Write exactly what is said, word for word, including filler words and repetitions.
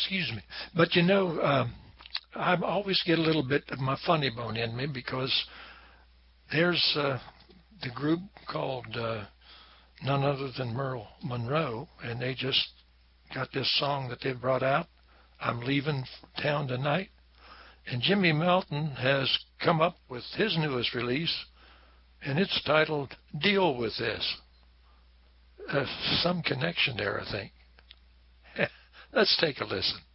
Excuse me. But you know, um, I always get a little bit of my funny bone in me because there's uh, the group called uh, none other than Merle Monroe, and they just got this song that they've brought out, I'm Leaving Town Tonight. And Jimmy Melton has come up with his newest release, and it's titled Deal With This. Uh, some connection there, I think. Let's take a listen.